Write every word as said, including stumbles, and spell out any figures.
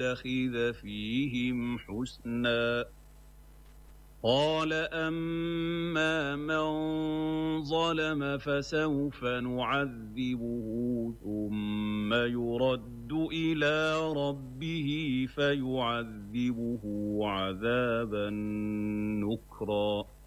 نتخذ فيهم حسنا قال أما من ظلم فسوف نعذبه ثم يرد إلى ربه فيعذبه عذابا نكرا